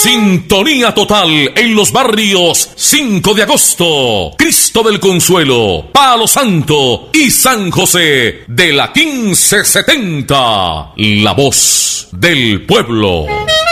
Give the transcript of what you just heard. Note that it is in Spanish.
Sintonía total en los barrios 5 de agosto, Cristo del Consuelo, Palo Santo y San José de la 1570. La voz del pueblo.